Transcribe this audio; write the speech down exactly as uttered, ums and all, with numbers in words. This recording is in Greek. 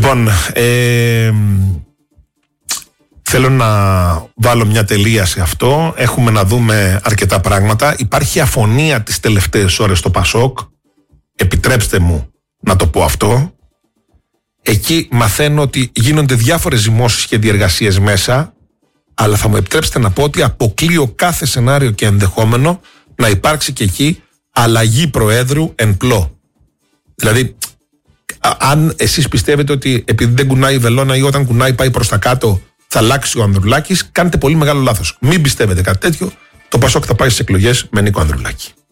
Λοιπόν, ε, θέλω να βάλω μια τελεία σε αυτό. Έχουμε να δούμε αρκετά πράγματα. Υπάρχει αφωνία τις τελευταίες ώρες στο Πασόκ. Επιτρέψτε μου να το πω αυτό. Εκεί μαθαίνω ότι γίνονται διάφορες ζυμώσεις και διεργασίες μέσα, αλλά θα μου επιτρέψετε να πω ότι αποκλείω κάθε σενάριο και ενδεχόμενο να υπάρξει και εκεί αλλαγή προέδρου εν πλώ. Δηλαδή, αν εσείς πιστεύετε ότι επειδή δεν κουνάει η βελόνα ή όταν κουνάει πάει προς τα κάτω θα αλλάξει ο Ανδρουλάκης, κάνετε πολύ μεγάλο λάθος. Μην πιστεύετε κάτι τέτοιο. Το Πασόκ θα πάει στις εκλογές με Νίκο Ανδρουλάκη.